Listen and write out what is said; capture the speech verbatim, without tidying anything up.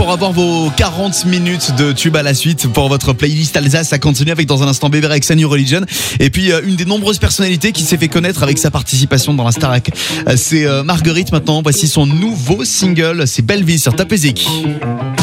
pour avoir vos quarante minutes de tube à la suite pour votre playlist Alsace. Ça continue avec dans un instant Bébé Rexha New Religion. Et puis euh, une des nombreuses personnalités qui s'est fait connaître avec sa participation dans la Starac, euh, c'est euh, Marguerite maintenant. Voici son nouveau single, c'est Belle Vie sur Tapezik.